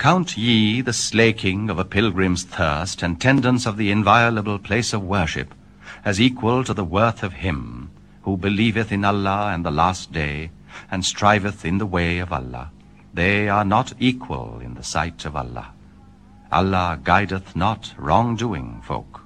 Count ye the slaking of a pilgrim's thirst and tendance of the inviolable place of worship as equal to the worth of him who believeth in Allah and the last day and striveth in the way of Allah. They are not equal in the sight of Allah. Allah guideth not wrongdoing folk.